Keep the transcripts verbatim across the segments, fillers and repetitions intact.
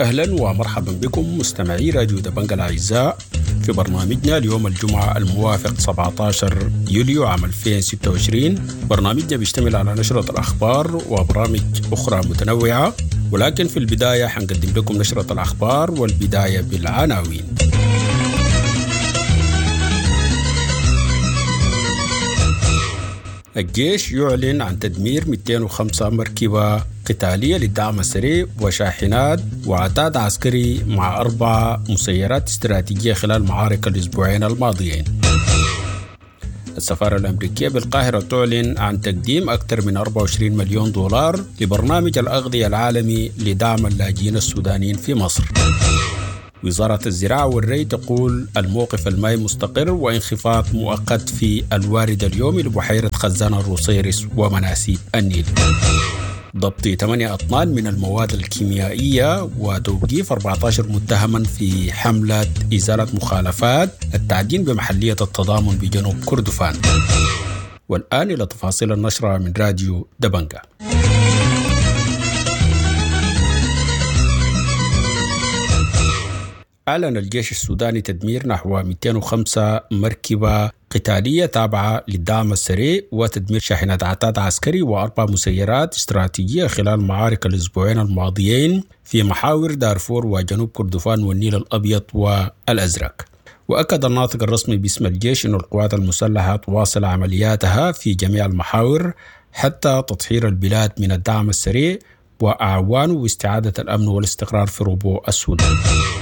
أهلا ومرحبا بكم مستمعي راديو دبنجة الأعزاء في برنامجنا اليوم الجمعة الموافق سبعة عشر يوليو عام ألفين وستة وعشرين. برنامجنا بيشتمل على نشرة الأخبار وبرامج أخرى متنوعة، ولكن في البداية حنقدم لكم نشرة الأخبار والبداية بالعناوين. الجيش يعلن عن تدمير مئتين وخمسة مركبة قتالية للدعم السريع وشاحنات وعتاد عسكري مع أربع مسيرات استراتيجية خلال معارك الأسبوعين الماضيين. السفارة الأمريكية بالقاهرة تعلن عن تقديم أكثر من أربعة وعشرين مليون دولار لبرنامج الأغذية العالمي لدعم اللاجئين السودانيين في مصر. وزارة الزراعة والري تقول الموقف المائي مستقر وانخفاض مؤقت في الوارد اليومي لبحيرة خزان الروسيرس ومناسيب النيل. ضبط ثمانية أطنان من المواد الكيميائية وتوقيف أربعة عشر متهما في حملة إزالة مخالفات التعدين بمحلية التضامن بجنوب كردفان. والآن إلى تفاصيل النشرة من راديو دبنجة. أعلن الجيش السوداني تدمير نحو مئتين وخمسة مركبة قتالية تابعة للدعم السريع وتدمير شاحنات عتاد عسكري وأربع مسيرات استراتيجية خلال معارك الأسبوعين الماضيين في محاور دارفور وجنوب كردفان والنيل الأبيض والأزرق. وأكد الناطق الرسمي باسم الجيش أن القوات المسلحة تواصل عملياتها في جميع المحاور حتى تطهير البلاد من الدعم السريع وأعوانه واستعادة الأمن والاستقرار في ربوع السودان.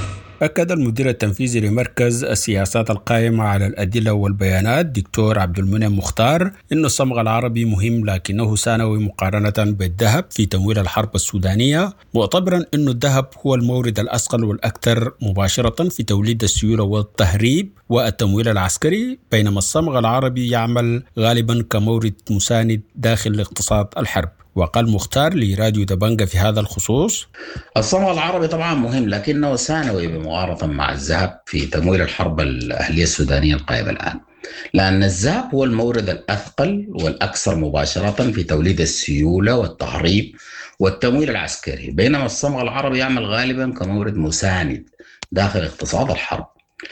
أكد المدير التنفيذي لمركز السياسات القائمة على الأدلة والبيانات دكتور عبد المنعم مختار إن الصمغ العربي مهم لكنه ثانوي مقارنة بالذهب في تمويل الحرب السودانية، معتبرا أن الذهب هو المورد الأثقل والأكثر مباشرة في توليد السيولة والتهريب والتمويل العسكري، بينما الصمغ العربي يعمل غالبا كمورد مساند داخل الاقتصاد الحرب. وقال مختار لراديو دبنجة في هذا الخصوص: الصمغ العربي طبعا مهم لكنه ثانوي بمقارنة مع الذهب في تمويل الحرب الأهلية السودانية القائمة الآن، لأن الذهب هو المورد الأثقل والأكثر مباشرة في توليد السيولة والتهريب والتمويل العسكري، بينما الصمغ العربي يعمل غالبا كمورد مساند داخل اقتصاد الحرب.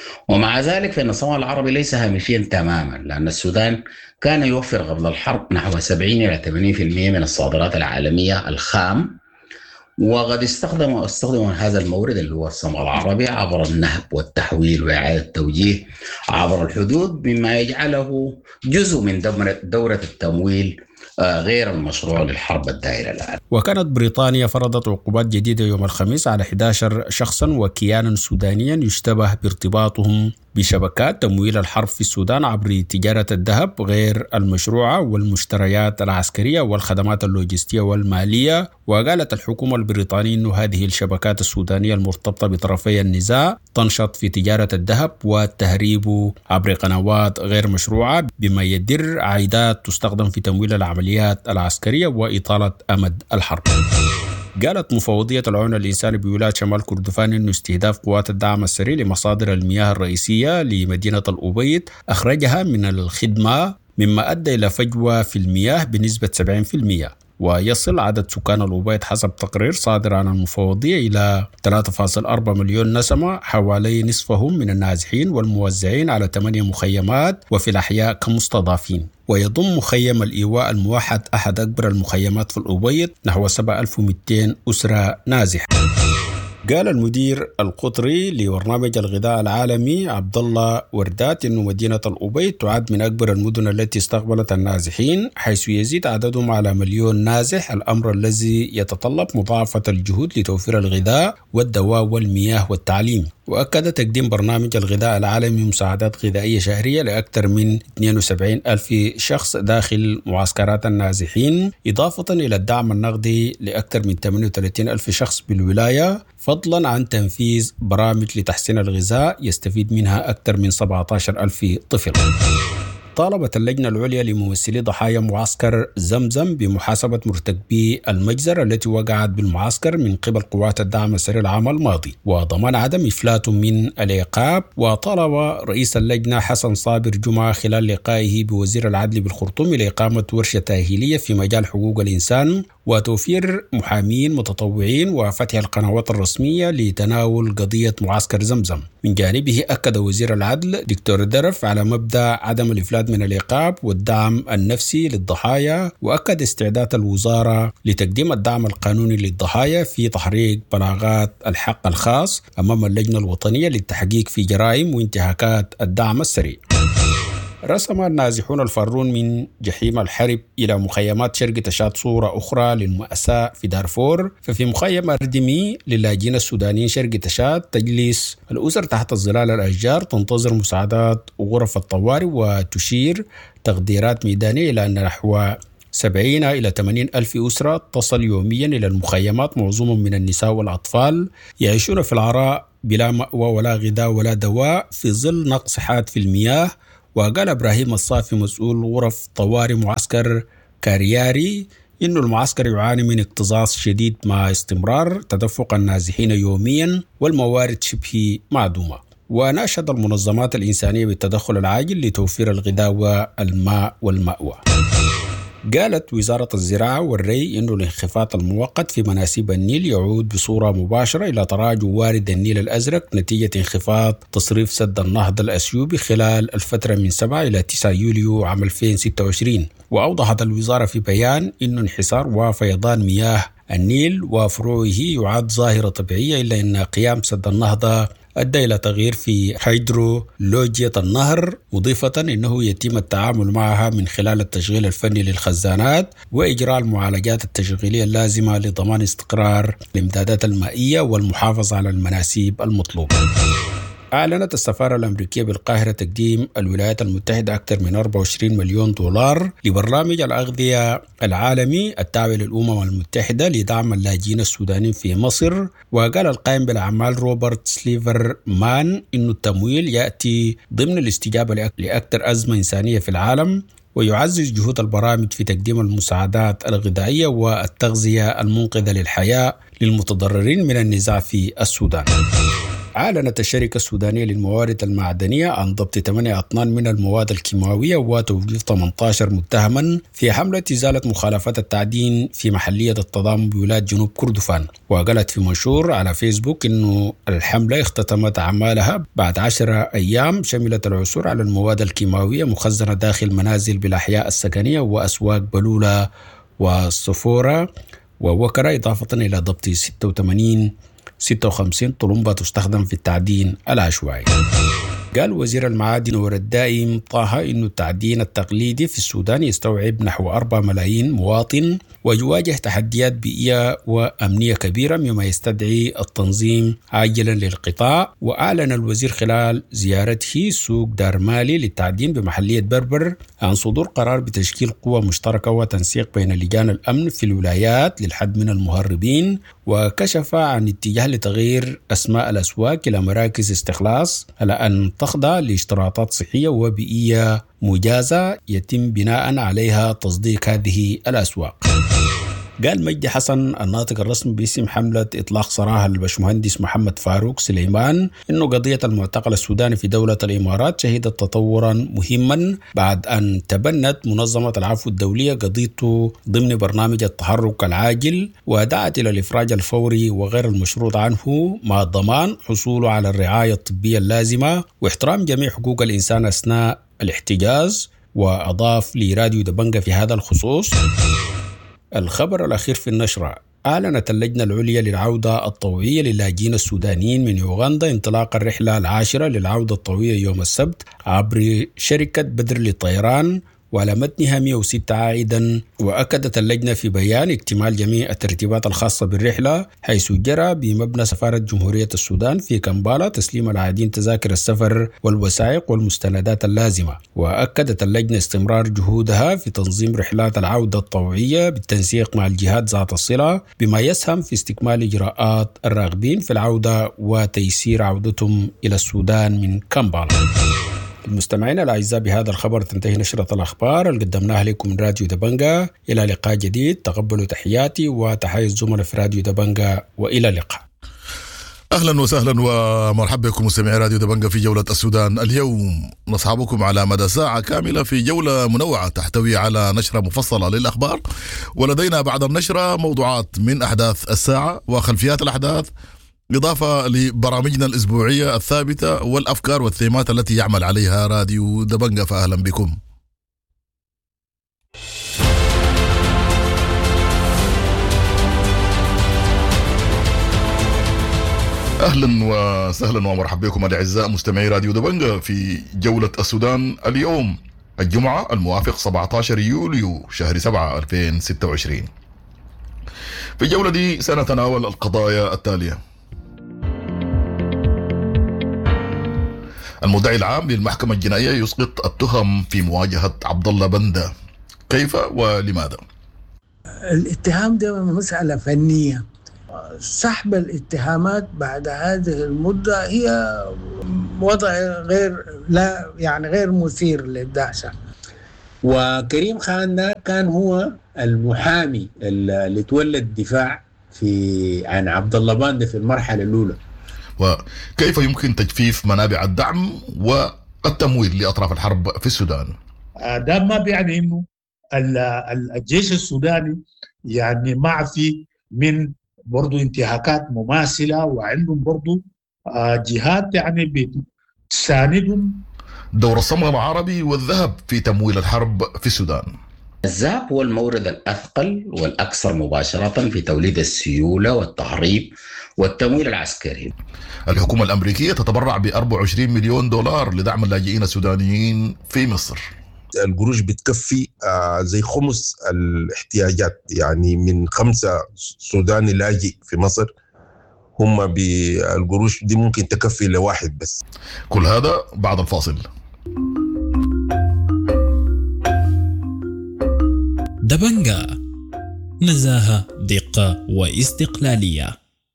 ومع ذلك فإن الصمغ العربي ليس هامشيا تماما، لأن السودان كان يوفر قبل الحرب نحو سبعين إلى ثمانين بالمئة من الصادرات العالمية الخام، وقد استخدموا استخدموا هذا المورد اللي هو الصمغ العربي عبر النهب والتحويل وإعادة التوجيه عبر الحدود، مما يجعله جزء من دورة التمويل غير المشروع للحرب الدائرة الآن. وكانت بريطانيا فرضت عقوبات جديدة يوم الخميس على أحد عشر شخصا وكيانا سودانيا يشتبه بارتباطهم بشبكات تمويل الحرب في السودان عبر تجارة الذهب غير المشروعة والمشتريات العسكرية والخدمات اللوجستية والمالية. وقالت الحكومة البريطانية أن هذه الشبكات السودانية المرتبطة بطرفي النزاع تنشط في تجارة الذهب والتهريب عبر قنوات غير مشروعة، بما يدر عائدات تستخدم في تمويل العمليات العسكرية وإطالة أمد الحرب. قالت مفوضية العون الإنساني بولاية شمال كردفان أن استهداف قوات الدعم السريع لمصادر المياه الرئيسية لمدينة الأبيض أخرجها من الخدمة، مما أدى إلى فجوة في المياه بنسبة سبعين بالمئة. ويصل عدد سكان الأبيض حسب تقرير صادر عن المفوضية إلى ثلاثة فاصلة أربعة مليون نسمة، حوالي نصفهم من النازحين والموزعين على ثمانية مخيمات وفي الأحياء كمستضافين. ويضم مخيم الإيواء الموحد أحد أكبر المخيمات في الأبيض نحو سبعة آلاف ومئتين أسرة نازحة. قال المدير القطري لبرنامج الغذاء العالمي عبد الله وردات إنه مدينة الأبيض تعد من أكبر المدن التي استقبلت النازحين، حيث يزيد عددهم على مليون نازح، الأمر الذي يتطلب مضاعفة الجهود لتوفير الغذاء والدواء والمياه والتعليم. وأكد تقديم برنامج الغذاء العالمي مساعدات غذائية شهرية لأكثر من اثنين وسبعين ألف شخص داخل معسكرات النازحين، إضافة إلى الدعم النقدي لأكثر من ثمانية وثلاثين ألف شخص بالولاية، فضلا عن تنفيذ برامج لتحسين الغذاء يستفيد منها أكثر من سبعة عشر ألف طفل. طالبت اللجنة العليا لممثلي ضحايا معسكر زمزم بمحاسبة مرتكبي المجزرة التي وقعت بالمعسكر من قبل قوات الدعم السريع العام الماضي وضمان عدم إفلاتهم من العقاب. وطلب رئيس اللجنة حسن صابر جمعة خلال لقائه بوزير العدل بالخرطوم لإقامة ورشة تأهيلية في مجال حقوق الإنسان وتوفير محامين متطوعين وفتح القنوات الرسمية لتناول قضية معسكر زمزم. من جانبه أكد وزير العدل دكتور درف على مبدأ عدم الإفلات من العقاب والدعم النفسي للضحايا، وأكد استعداد الوزارة لتقديم الدعم القانوني للضحايا في تحريك بلاغات الحق الخاص أمام اللجنة الوطنية للتحقيق في جرائم وانتهاكات الدعم السريع. رسم النازحون الفارون من جحيم الحرب إلى مخيمات شرق تشاد صورة أخرى للمأساة في دارفور. ففي مخيم أردمي للاجئين السودانيين شرق تشاد تجلس الأسر تحت ظلال الأشجار تنتظر مساعدات غرف الطوارئ، وتشير تقديرات ميدانية إلى أن نحو سبعين إلى ثمانين ألف أسرة تصل يوميا إلى المخيمات، معظمهم من النساء والأطفال يعيشون في العراء بلا مأوى ولا غذاء ولا دواء في ظل نقص حاد في المياه. وقال إبراهيم الصافي مسؤول غرف طوارئ معسكر كارياري إنه المعسكر يعاني من اكتظاظ شديد مع استمرار تدفق النازحين يوميا والموارد شبه معدومة. وناشد المنظمات الإنسانية بالتدخل العاجل لتوفير الغذاء والماء والمأوى. قالت وزارة الزراعة والري إنه الانخفاض المؤقت في مناسيب النيل يعود بصورة مباشرة إلى تراجع وارد النيل الأزرق نتيجة انخفاض تصريف سد النهضة الأثيوبي خلال الفترة من سبعة إلى تسعة يوليو عام ألفين وستة وعشرين. وأوضحت الوزارة في بيان إنه انحسار وفيضان مياه النيل وفروعه يعد ظاهرة طبيعية، إلا أن قيام سد النهضة أدى إلى تغيير في هيدرولوجية النهر، مضيفة أنه يتم التعامل معها من خلال التشغيل الفني للخزانات وإجراء المعالجات التشغيلية اللازمة لضمان استقرار الإمدادات المائية والمحافظة على المناسيب المطلوبة. أعلنت السفارة الأمريكية بالقاهرة تقديم الولايات المتحدة أكثر من أربعة وعشرين مليون دولار لبرنامج الأغذية العالمي التابع للأمم المتحدة لدعم اللاجئين السودانيين في مصر. وقال القائم بالأعمال روبرت سليفر مان إنه التمويل يأتي ضمن الاستجابة لأكثر أزمة إنسانية في العالم، ويعزز جهود البرامج في تقديم المساعدات الغذائية والتغذية المنقذة للحياة للمتضررين من النزاع في السودان. أعلنت الشركة السودانية للموارد المعدنية عن ضبط ثمانية أطنان من المواد الكيماوية وتوقيف ثمانية عشر متهما في حملة إزالة مخالفات التعدين في محلية التضامن بولاية جنوب كردفان. وقالت في منشور على فيسبوك إنه الحملة اختتمت أعمالها بعد عشرة أيام شملت العثور على المواد الكيماوية مخزنة داخل منازل بالأحياء السكنية وأسواق بلولة والصفورة ووكرة، إضافة إلى ضبط ستة وثمانين ستة وخمسين طلمبة تستخدم في التعدين العشوائي. قال وزير المعادن والدائم طه إنه التعدين التقليدي في السودان يستوعب نحو أربعة ملايين مواطن ويواجه تحديات بيئية وأمنية كبيرة، مما يستدعي التنظيم عاجلا للقطاع. وأعلن الوزير خلال زيارته سوق دار مالي للتعدين بمحلية بربر عن صدور قرار بتشكيل قوة مشتركة وتنسيق بين لجان الأمن في الولايات للحد من المهربين، وكشف عن اتجاه لتغيير أسماء الأسواق إلى مراكز استخلاص على أن تخضع لاشتراطات صحية وبيئية مجازة يتم بناء عليها تصديق هذه الأسواق. قال مجدي حسن الناطق الرسمي باسم حملة إطلاق سراح البشمهندس محمد فاروق سليمان إنه قضية المعتقل السوداني في دولة الإمارات شهدت تطورا مهما بعد أن تبنت منظمة العفو الدولية قضيته ضمن برنامج التحرك العاجل، ودعت إلى الإفراج الفوري وغير المشروط عنه مع ضمان حصوله على الرعاية الطبية اللازمة واحترام جميع حقوق الإنسان أثناء الاحتجاز. وأضاف لراديو دبنجة في هذا الخصوص الخبر الأخير في النشرة: أعلنت اللجنة العليا للعودة الطوعية للاجئين السودانيين من يوغندا انطلاق الرحلة العاشرة للعودة الطوعية يوم السبت عبر شركة بدر للطيران، وعلى متنها مئة وستة عائدا. وأكدت اللجنة في بيان اكتمال جميع الترتيبات الخاصة بالرحلة، حيث جرى بمبنى سفارة جمهورية السودان في كمبالا تسليم العائدين تذاكر السفر والوثائق والمستندات اللازمة. وأكدت اللجنة استمرار جهودها في تنظيم رحلات العودة الطوعية بالتنسيق مع الجهات ذات الصلة، بما يسهم في استكمال إجراءات الراغبين في العودة وتيسير عودتهم إلى السودان من كمبالا. المستمعين الأعزاء، بهذا الخبر تنتهي نشرة الأخبار اللي قدمناها لكم من راديو دبنجة. إلى لقاء جديد، تقبلوا تحياتي وتحية الزملاء في راديو دبنجة، وإلى اللقاء. أهلا وسهلا ومرحبا بكم مستمعي راديو دبنجة في جولة السودان. اليوم نصحبكم على مدى ساعة كاملة في جولة منوعة تحتوي على نشرة مفصلة للأخبار، ولدينا بعد النشرة موضوعات من أحداث الساعة وخلفيات الأحداث، إضافة لبرامجنا الأسبوعية الثابتة والأفكار والثيمات التي يعمل عليها راديو دبنجة. فأهلا بكم. أهلا وسهلا ومرحبا بكم الأعزاء مستمعي راديو دبنجة في جولة السودان اليوم الجمعة الموافق سبعة عشر يوليو شهر سبعة ألفين وستة وعشرين. في الجولة دي سنتناول القضايا التالية: المدعي العام للمحكمة الجنائية يسقط التهم في مواجهة عبد الله بندة، كيف ولماذا؟ الاتهام ده مسألة فنية. سحب الاتهامات بعد هذه المدة هي وضع غير لا يعني غير مثير للدهشة. وكريم خان ده كان هو المحامي اللي تولى الدفاع في عن عبد الله بندة في المرحلة الأولى. وكيف يمكن تجفيف منابع الدعم والتمويل لأطراف الحرب في السودان؟ ده ما بيعني إنه الجيش السوداني يعني معفي من برضو انتهاكات مماثلة، وعندهم برضو جهات يعني بتساندهم. دور الصمغ العربي والذهب في تمويل الحرب في السودان. الذهب هو المورد الأثقل والأكثر مباشرة في توليد السيولة والتهريب والتمويل العسكري. الحكومة الأمريكية تتبرع ب أربعة وعشرين مليون دولار لدعم اللاجئين السودانيين في مصر. القروش بتكفي آه زي خمس الاحتياجات، يعني من خمسة سوداني لاجئ في مصر هم بالقروش دي ممكن تكفي لواحد بس. كل هذا بعد الفاصل. دبنجة، نزاهة، دقة واستقلالية.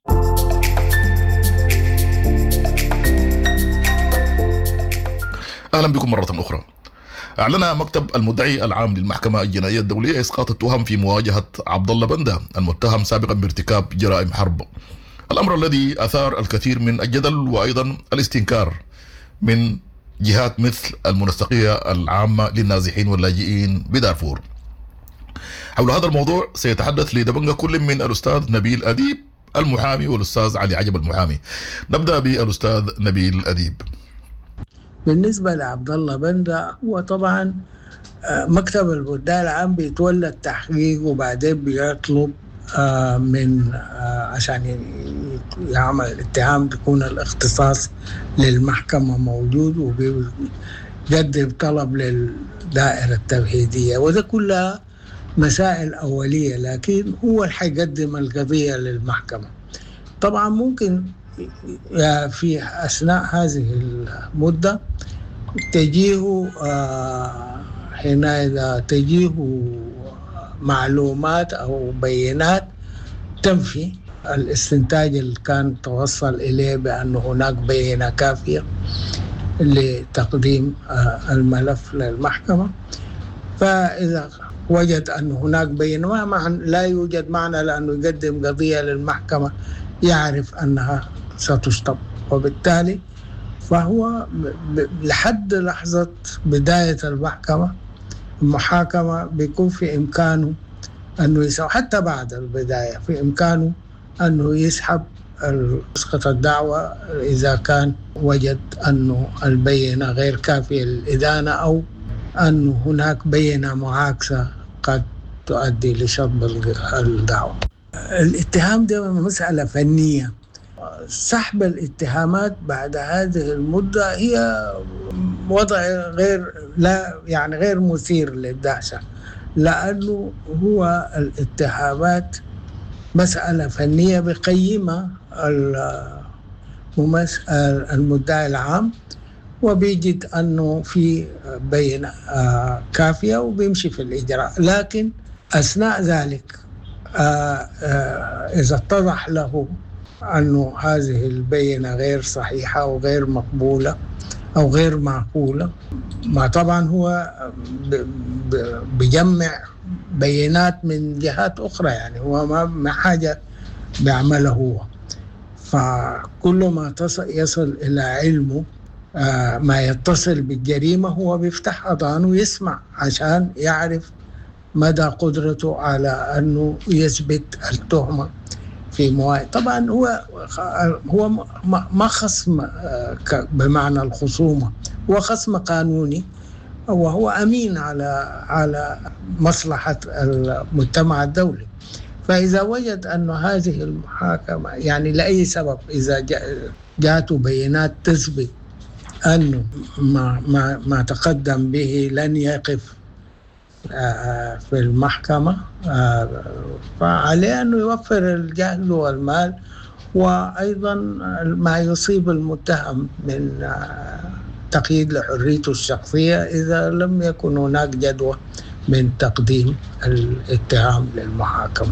أهلا بكم مرة أخرى. أعلن مكتب المدعي العام للمحكمة الجنائية الدولية إسقاط التهم في مواجهة عبد الله بندة المتهم سابقا بارتكاب جرائم حرب، الأمر الذي أثار الكثير من الجدل وأيضا الاستنكار من جهات مثل المنسقية العامة للنازحين واللاجئين بدارفور. حول هذا الموضوع سيتحدث لدبنجة كل من الأستاذ نبيل أديب المحامي والأستاذ علي عجب المحامي. نبدأ بالأستاذ نبيل أديب. بالنسبة لعبد الله بندة، هو طبعا مكتب المدعي العام بيتولى التحقيق وبعدين بيطلب من عشان يعمل الاتهام تكون الاختصاص للمحكمة موجود، وبيقدم طلب للدائرة التمهيدية، وده كلها مسائل أولية، لكن هو اللي حيقدم القضية للمحكمة. طبعا ممكن في أثناء هذه المدة تجيه حينئذ تجيه معلومات أو بيانات تنفي الاستنتاج اللي كان توصل إليه بأن هناك بينة كافية لتقديم الملف للمحكمة. فإذا وجد أن هناك بينة، ما لا يوجد معنى لأنه يقدم قضية للمحكمة يعرف أنها ستشطب، وبالتالي فهو لحد لحظة بداية المحكمة المحاكمة بيكون في إمكانه أنه يسحب، حتى بعد البداية في إمكانه أنه يسحب يسقط الدعوة إذا كان وجد أنه البينة غير كافية للإدانة أو أن هناك بينة معاكسة قد تؤدي لشطب الدعوة. الاتهام ده مسألة فنية. سحب الاتهامات بعد هذه المدة هي وضع غير لا يعني غير مثير للدهشة، لأنه هو الاتهامات مسألة فنية بقيمة المدعي العام وبيجد أنه في بينة كافية وبيمشي في الإجراء، لكن أثناء ذلك إذا اتضح له أنه هذه البينة غير صحيحة وغير مقبولة أو غير معقولة، ما طبعا هو بيجمع بيانات من جهات أخرى، يعني هو ما حاجة بيعمله هو. فكل ما تصل يصل إلى علمه ما يتصل بالجريمة هو بيفتح أذانه ويسمع عشان يعرف مدى قدرته على أنه يثبت التهمة في مواعيد. طبعا هو هو ما خصم بمعنى الخصومة، هو خصم قانوني وهو أمين على على مصلحة المجتمع الدولي. فإذا وجد أن هذه المحاكمة يعني لأي سبب إذا جاءته بيانات تثبت أنه ما ما ما تقدم به لن يقف في المحكمة، فعليه أنه يوفر الجهد والمال وأيضا ما يصيب المتهم من تقييد لحريته الشخصية إذا لم يكن هناك جدوى من تقديم الاتهام للمحاكمة.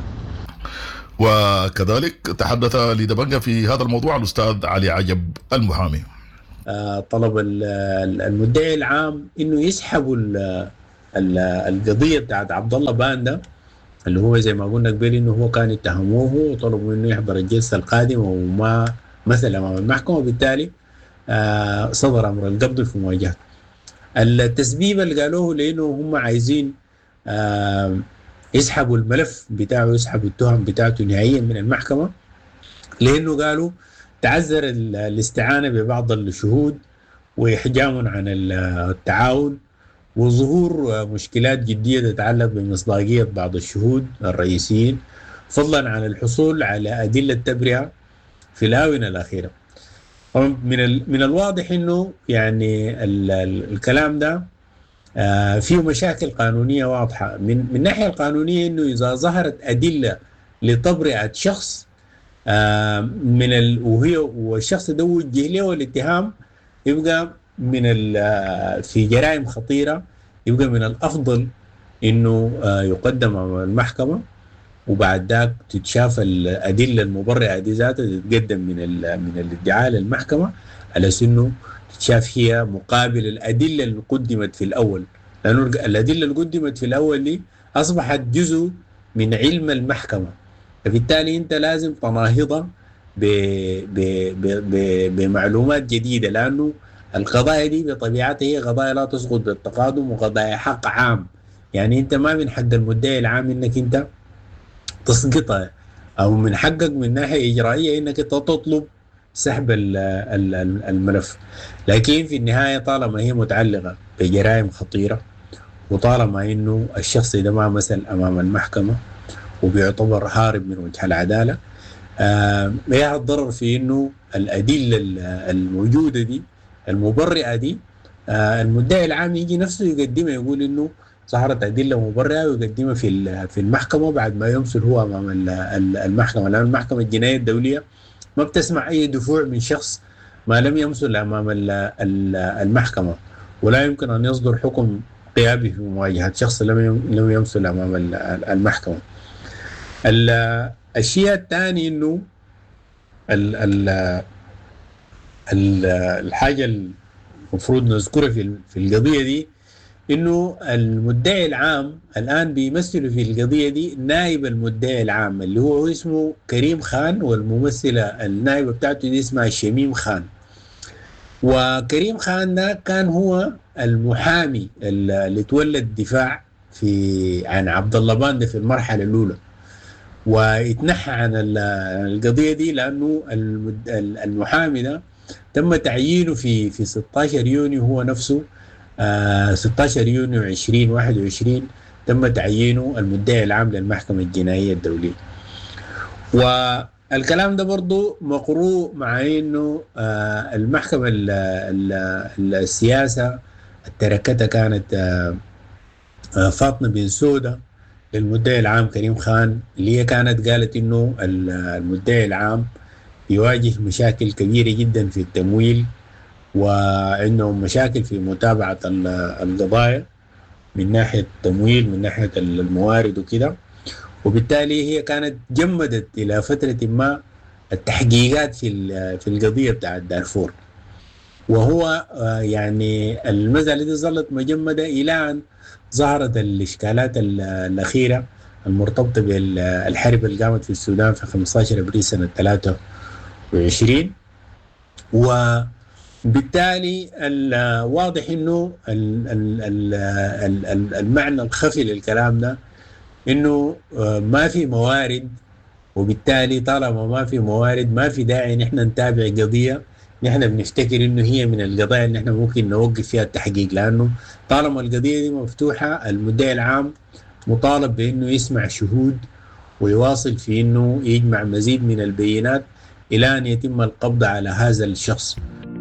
وكذلك تحدث لدبنجة في هذا الموضوع الأستاذ علي عجب المحامي. طلب المدعي العام إنه يسحبوا القضية بتاعت عبد الله باندا اللي هو زي ما قلنا قبل إنه هو كان يتهموه وطلبوا إنه يحضر الجلسة القادمة وما مثل أمام المحكمة، وبالتالي صدر أمر القبض في مواجهته. التسبيب اللي قالوه لأنه هم عايزين يسحبوا الملف بتاعه، يسحبوا التهم بتاعته نهائيا من المحكمة، لأنه قالوا تعذر الاستعانة ببعض الشهود وإحجام عن التعاون وظهور مشكلات جدية تتعلق بمصداقية بعض الشهود الرئيسيين، فضلا عن الحصول على أدلة تبرئة في الآونة الأخيرة. من من الواضح إنه يعني ال ال الكلام ده آه فيه مشاكل قانونية واضحة. من من الناحية القانونية إنه إذا ظهرت أدلة لتبرئة شخص آه من ال وهي والشخص ده وجه له الاتهام، يبقى من في جرائم خطيرة، يبقى من الأفضل إنه آه يقدم أمام المحكمة وبعد ذاك تتشاف الأدلة المبرئة دي ذاتها تتقدم من من الادعاء للمحكمة على أنه تتشاف هي مقابل الأدلة اللي قدمت في الأول، لأنه الأدلة اللي قدمت في الأول دي أصبحت جزء من علم المحكمة، فبالتالي أنت لازم تناهضها بمعلومات جديدة، لأنه القضايا دي بطبيعتها هي قضايا لا تسقط بالتقادم وقضايا حق عام. يعني أنت ما من حق المدعي العام إنك أنت تسقطها، أو من حقك من ناحية إجرائية إنك تطلب سحب الملف، لكن في النهاية طالما هي متعلقة بجرائم خطيرة وطالما إنه الشخص إذا ما مثل أمام المحكمة وبيعتبر هارب من وجه العدالة، آه ما الضرر في إنه الأدلة الموجودة دي المبرئة دي آه المدعي العام يجي نفسه يقدمها، يقول إنه ظهرت أدلة مبرئة ويقدمها في في المحكمة بعد ما يمثل هو أمام المحكمة، لأن المحكمة الجنائية الدولية ما بتسمع أي دفوع من شخص ما لم يمثل أمام المحكمة، ولا يمكن أن يصدر حكم قيابي في مواجهة شخص لم لم يمثل أمام المحكمة. الشيء الثاني إنه ال ال الحاجة المفروض نذكرها في في القضية دي إنه المدعي العام الآن بيمثل في القضية دي نائب المدعي العام اللي هو اسمه كريم خان، والممثلة النائبة بتاعته دي اسمها شميم خان. وكريم خان ده كان هو المحامي اللي تولى الدفاع في عن عبد الله باندا في المرحلة الأولى، واتنحى عن القضية دي لأنه المحامي ده تم تعيينه في في ستة عشر يونيو هو نفسه آه ستة عشر يونيو عشرين واحد وعشرين تم تعيينه المدعي العام للمحكمة الجنائية الدولية. والكلام ده برضو مقروء مع انه آه المحكمة ال ال السياسة التركتها كانت آه آه فاطمة بن سودة للمدعي العام كريم خان، اللي هي كانت قالت انه المدعي العام يواجه مشاكل كبيرة جدا في التمويل وعندهم مشاكل في متابعة القضايا من ناحية التمويل من ناحية الموارد وكده، وبالتالي هي كانت جمدت إلى فترة ما التحقيقات في في القضية بتاعة دارفور، وهو يعني المسألة دي ظلت مجمدة إلى أن ظهرت الإشكالات الأخيرة المرتبطة بالحرب اللي قامت في السودان في خمسة عشر أبريل سنة ثلاثة وعشرين. وبالتالي واضح انه المعنى الخفي للكلام ده انه ما في موارد، وبالتالي طالما ما في موارد ما في داعي نحن نتابع قضية نحن بنفتكر انه هي من القضايا اللي نحن ممكن نوقف فيها التحقيق، لانه طالما القضية دي مفتوحة المدعي العام مطالب بانه يسمع شهود ويواصل في انه يجمع مزيد من البينات الى ان يتم القبض على هذا الشخص.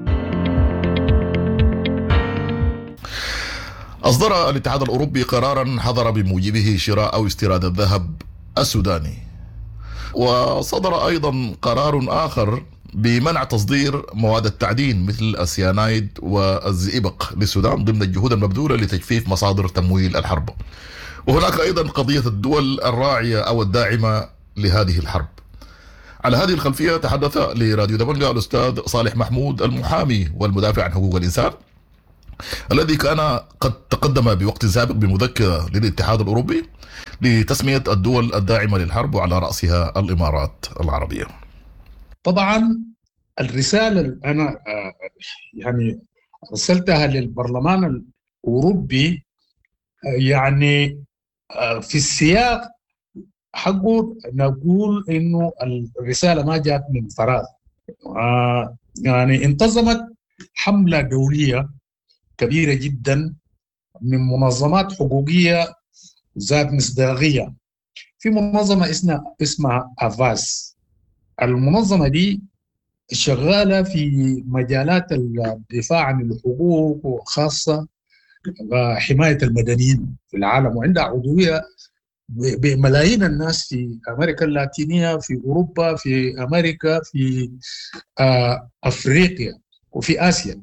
أصدر الاتحاد الأوروبي قراراً حظر بموجبه شراء أو استيراد الذهب السوداني، وصدر أيضاً قرار آخر بمنع تصدير مواد التعدين مثل السيانايد والزئبق للسودان ضمن الجهود المبذولة لتجفيف مصادر تمويل الحرب. وهناك أيضاً قضية الدول الراعية أو الداعمة لهذه الحرب. على هذه الخلفية تحدث لراديو دبنجة الأستاذ صالح محمود المحامي والمدافع عن حقوق الإنسان الذي كان قد تقدم بوقت سابق بمذكرة للاتحاد الأوروبي لتسمية الدول الداعمة للحرب وعلى رأسها الإمارات العربية. طبعا الرسالة اللي أنا يعني أرسلتها للبرلمان الأوروبي يعني في السياق حقه نقول إنه الرسالة ما جاءت من فراغ، يعني انتظمت حملة دولية كبيرة جدا من منظمات حقوقية ذات مصداقية. في منظمة اسمها اسمها أفاس. المنظمة دي شغالة في مجالات الدفاع عن الحقوق وخاصة حماية المدنيين في العالم، وعندها عضوية بملايين الناس في أمريكا اللاتينية، في أوروبا، في أمريكا، في أفريقيا وفي آسيا.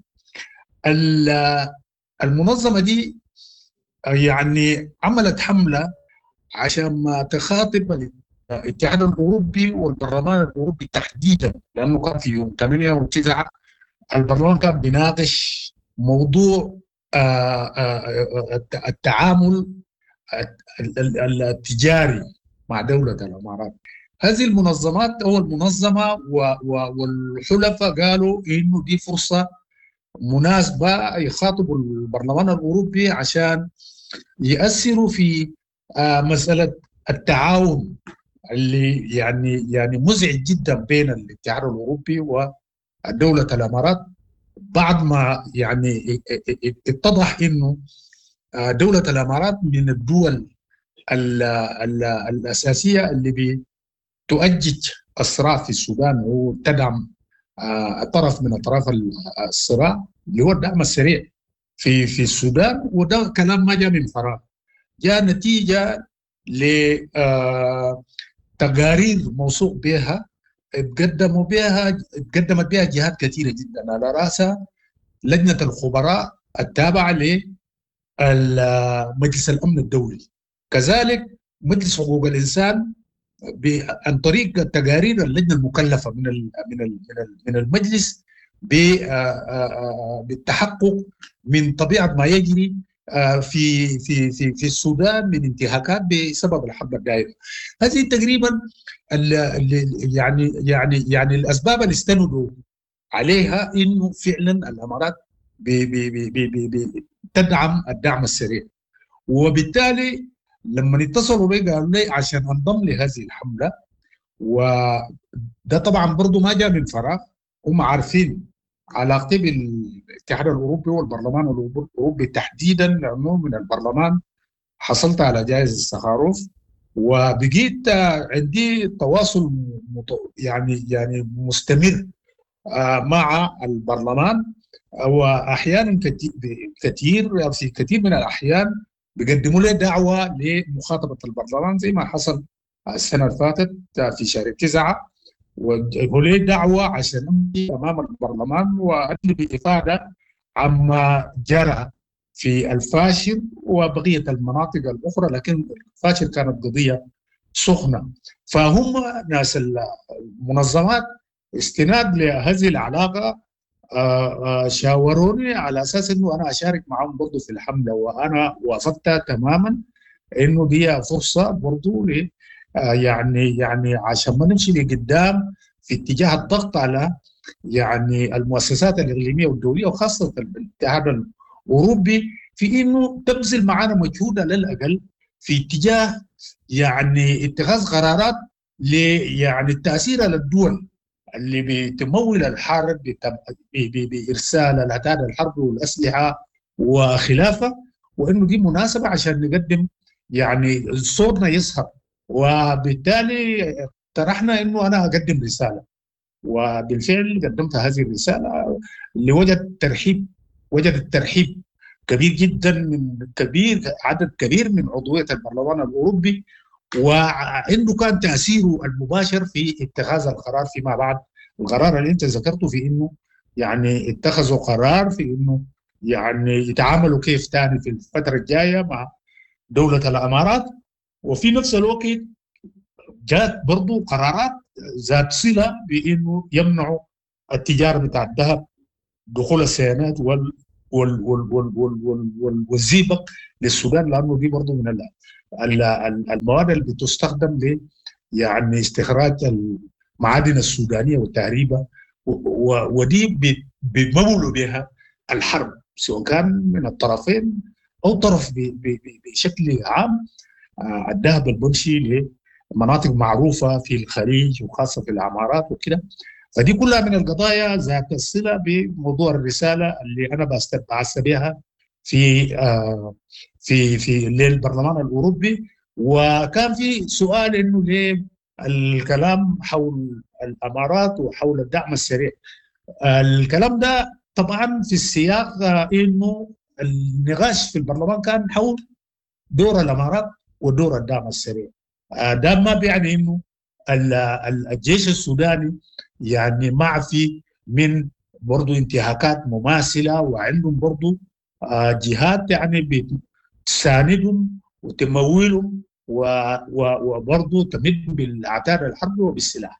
المنظمة دي يعني عملت حملة عشان ما تخاطب الاتحاد الأوروبي والبرلمان الأوروبي تحديدا، لأنه كان في يوم ثمانية وتسعة البرلمان كان بيناقش موضوع التعامل التجاري مع دولة الإمارات. هذه المنظمات أول منظمة والحلفاء قالوا إنه دي فرصة مناسبة يخاطبوا البرلمان الأوروبي عشان يأثروا في مسألة التعاون اللي يعني يعني مزعج جدا بين الاتحاد الأوروبي ودولة الإمارات، بعد ما يعني اتضح إنه دولة الإمارات من الدول ال ال الأساسية اللي بتؤجج الصراع في السودان وتدعم طرف من أطراف الصراع اللي هو الدعم السريع في في السودان. وده كلام ما جاء من فراغ، جاء نتيجة لتقارير موثوق بها تقدموا بها تقدمت بها جهات كثيرة جدا، على رأسها لجنة الخبراء التابعة لمجلس الأمن الدولي، كذلك مجلس حقوق الإنسان عن طريق التقارير اللجنة المكلفة من من من المجلس بالتحقق من طبيعة ما يجري في في في في السودان من انتهاكات بسبب الحرب الدائرة. هذه تقريبا يعني يعني يعني الأسباب اللي استندوا عليها إنه فعلا الإمارات تدعم الدعم السريع، وبالتالي لما اتصلوا بي قالوا لي عشان انضم لهذه الحملة. وده طبعا برضو ما جاء من فراغ، هم عارفين علاقتي بالاتحاد الأوروبي والبرلمان الأوروبي تحديدا، لأنه من البرلمان حصلت على جائزة سخاروف وبقيت عندي تواصل يعني يعني مستمر مع البرلمان، وأحيانا كثير في كثير من الأحيان بيقدموا لي دعوة لمخاطبة البرلمان زي ما حصل السنة اللي فاتت في شهر تسعة، وجابوا لي دعوة عشان أمشي أمام البرلمان وأدلي بإفادة عما جرى في الفاشر وبقية المناطق الأخرى، لكن الفاشر كانت قضية سخنة. فهم ناس المنظمات استناد لهذه العلاقة شاوروني على أساس أنه أنا أشارك معهم برضو في الحملة، وأنا وافقت تماما أنه دي فرصة برضو يعني يعني عشان ما نمشي لقدام في اتجاه الضغط على يعني المؤسسات الإقليمية والدولية وخاصة الاتحاد الأوروبي في إنه تبذل معنا مجهود على الأقل في اتجاه يعني اتخاذ قرارات ل يعني التأثير على الدول اللي بتمول الحرب بإرسال العتاد الحرب والأسلحة وخلافه، وإنه دي مناسبة عشان نقدم يعني صوتنا يظهر. وبالتالي طرحنا إنه أنا أقدم رسالة، وبالفعل قدمت هذه الرسالة اللي وجد ترحيب وجد الترحيب كبير جدا من كبير عدد كبير من عضوية البرلمان الأوروبي، وعنده كان تأثيره المباشر في اتخاذ القرار فيما بعد. القرار اللي انت ذكرته في انه يعني اتخذوا قرار في انه يعني يتعاملوا كيف تاني في الفترة الجاية مع دولة الامارات، وفي نفس الوقت جاءت برضو قرارات ذات صلة بانه يمنعوا التجارة بتاع الذهب، دخول السيانات وال وال وال وال وال وال والزيبق للسودان، لانه دي برضو من المواد اللي بتستخدم ل يعني استخراج المعادن السودانيه والتهريبه، ودي بيمولوا بها الحرب سواء كان من الطرفين او طرف بشكل عام. الذهب المنشي لمناطق معروفه في الخليج وخاصه في الامارات وكده، فدي كلها من القضايا ذات الصله بموضوع الرساله اللي انا بعثت بها في آه في في للبرلمان الاوروبي. وكان في سؤال انه ليه الكلام حول الامارات وحول الدعم السريع. الكلام ده طبعا في السياق انه النقاش في البرلمان كان حول دور الامارات ودور الدعم السريع. ده ما بيعني انه الجيش السوداني يعني معفي من برضو انتهاكات مماثله، وعندهم برضو جهات يعني بتساندهم وتمويلهم وبرضو تمدهم بالعتاد الحرب وبالسلاح.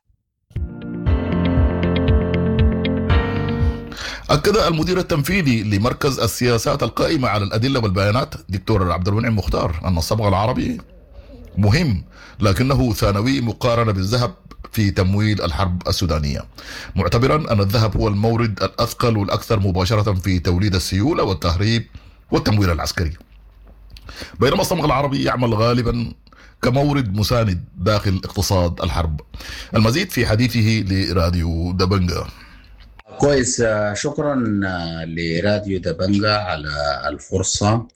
أكد المدير التنفيذي لمركز السياسات القائمة على الأدلة والبيانات دكتور عبد المنعم مختار أن الصبغة العربي مهم لكنه ثانوي مقارنة بالذهب في تمويل الحرب السودانية، معتبرا أن الذهب هو المورد الأثقل والأكثر مباشرة في توليد السيولة والتهريب والتمويل العسكري، بينما الصمغ العربي يعمل غالبا كمورد مساند داخل اقتصاد الحرب. المزيد في حديثه لراديو دبنجا. كويس، شكرا لراديو دبنجا على الفرصة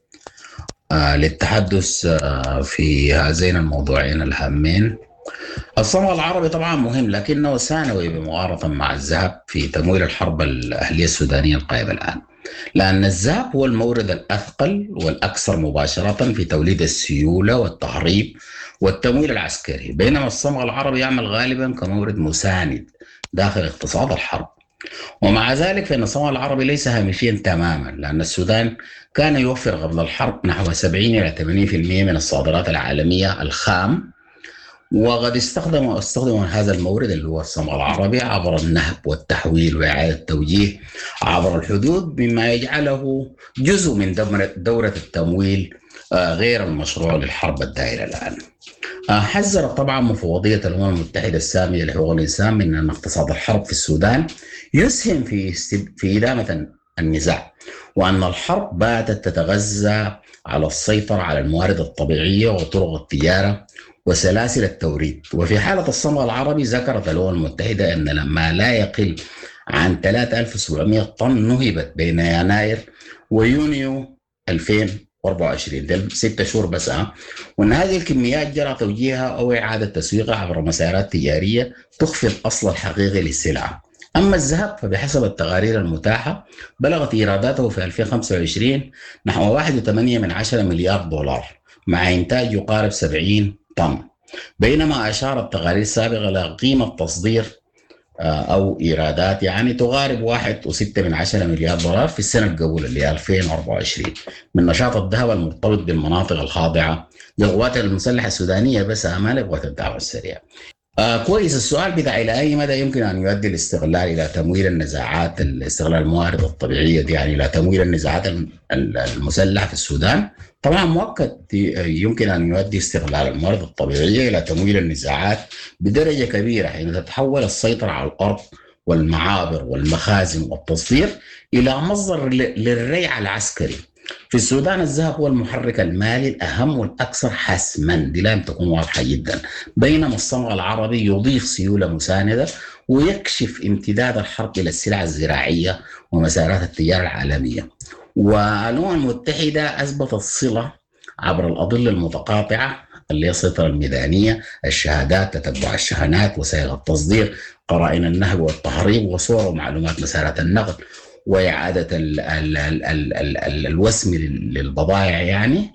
للتحدث في هذين الموضوعين الهامين. الصمغ العربي طبعا مهم لكنه ثانوي بمقارنة مع الذهب في تمويل الحرب الأهلية السودانية القائمة الآن، لأن الذهب هو المورد الأثقل والأكثر مباشرة في توليد السيولة والتهريب والتمويل العسكري، بينما الصمغ العربي يعمل غالبا كمورد مساند داخل اقتصاد الحرب. ومع ذلك فإن الصمغ العربي ليس هامشيا تماما، لأن السودان كان يوفر قبل الحرب نحو سبعين إلى ثمانين بالمئة من الصادرات العالمية الخام، وقد استخدموا استخدموا هذا المورد اللي هو الصمغ العربي عبر النهب والتحويل وإعادة التوجيه عبر الحدود، مما يجعله جزء من دورة التمويل غير المشروع للحرب الدائرة الآن. حذرت طبعا مفوضية الأمم المتحدة السامية لحقوق الإنسان من أن اقتصاد الحرب في السودان يسهم في في إدامة النزاع، وأن الحرب باتت تتغذى على السيطرة على الموارد الطبيعية وطرق التجارة وسلاسل التوريد. وفي حالة الصمغ العربي ذكرت الأمم المتحدة أن لما لا يقل عن ثلاثة آلاف وسبعمئة طن نهبت بين يناير ويونيو ألفين وأربعة وعشرين، ده ستة شهور بس ها وأن هذه الكميات جرى توجيهها أو إعادة تسويقها عبر مسارات تجارية تخفي الأصل الحقيقي للسلعة. أما الذهب فبحسب التقارير المتاحة بلغت إيراداته في ألفين وخمسة وعشرين نحو واحد فاصلة ثمانية من عشرة مليار دولار مع إنتاج يقارب سبعين طن، بينما أشارت التقارير السابقة إلى قيمة تصدير أو إيرادات يعني تقارب واحد فاصلة ستة من عشرة مليار دولار في السنة القبول اللي ألفين وأربعة وعشرين من نشاط الذهب المرتبط بالمناطق الخاضعة للقوات المسلحة السودانية بس أمال قوات الدعم السريع. آه كويس. السؤال بتاع إلى أي مدى يمكن أن يؤدي الاستغلال إلى تمويل النزاعات، الاستغلال الموارد الطبيعية دي يعني إلى تمويل النزاعات المسلحة في السودان. طبعا مؤكد يمكن أن يؤدي استغلال الموارد الطبيعية إلى تمويل النزاعات بدرجة كبيرة حين تتحول السيطرة على الأرض والمعابر والمخازن والتصدير إلى مصدر للريع العسكري. في السودان الذهب هو المحرك المالي الأهم والأكثر حسما، دي لازم تكون واضحة جدا، بينما الصمغ العربي يضيف سيولة مساندة ويكشف امتداد الحرب إلى السلع الزراعية ومسارات التجارة العالمية. والأمم المتحدة أثبتت صلة عبر الأضلة المتقاطعة اللي هي السيطرة الميدانية، الشهادات، تتبع الشحنات، وسائل التصدير، قرائن النهب والتهريب، وصور ومعلومات مسارات النقل، وإعادة ال ال ال ال ال ال الوسم للبضائع. يعني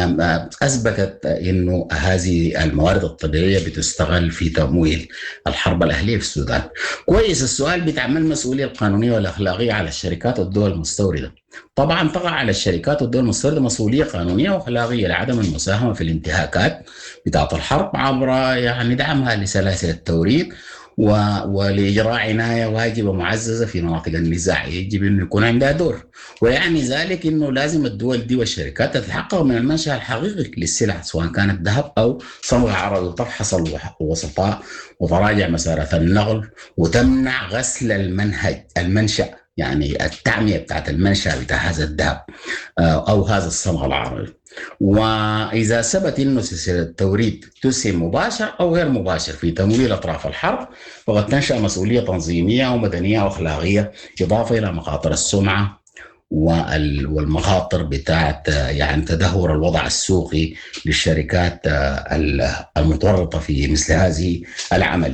أثبتت أنه هذه الموارد الطبيعية بتستغل في تمويل الحرب الأهلية في السودان. كويس. السؤال بتعمل المسؤولية القانونية والأخلاقية على الشركات والدول المستوردة. طبعا تقع على الشركات والدول المستوردة مسؤولية قانونية وأخلاقية لعدم المساهمة في الانتهاكات بتاعة الحرب عبر يعني دعمها لسلاسل التوريد ولإجراء عناية واجبة معززة في مناطق النزاع. يجب أن يكون عندها دور، ويعني ذلك أنه لازم الدول دي والشركات تتحقق من المنشأ الحقيقي للسلع سواء كانت ذهب أو صمغ عربي، وتفحص الوسطاء وتراجع مسارات النقل وتمنع غسل المنهج المنشأ، يعني التعمية بتاعت المنشأ بتاع هذا الذهب أو هذا الصمغ العربي. وإذا ثبت أنه سلسلة التوريد تسهم مباشر أو غير مباشر في تمويل أطراف الحرب، فقد تنشأ مسؤولية تنظيمية ومدنية وأخلاقية، إضافة إلى مخاطر السمعة والمخاطر بتاعت يعني تدهور الوضع السوقي للشركات المتورطة في مثل هذه العملية.